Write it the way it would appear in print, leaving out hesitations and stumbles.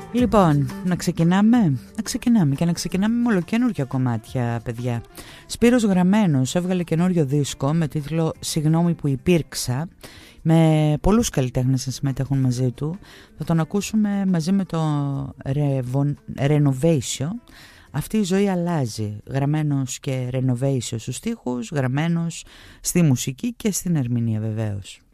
Λοιπόν, να ξεκινάμε και να ξεκινάμε με ολοκαίνουργια κομμάτια, παιδιά. Σπύρος Γραμμένος έβγαλε καινούριο δίσκο με τίτλο «Συγγνώμη που υπήρξα», με πολλούς καλλιτέχνες να συμμετέχουν μαζί του. Θα τον ακούσουμε μαζί με το Renovation. Αυτή η ζωή αλλάζει, γραμμένος και Renovation στους στίχους, γραμμένος στη μουσική και στην ερμηνεία βεβαίως.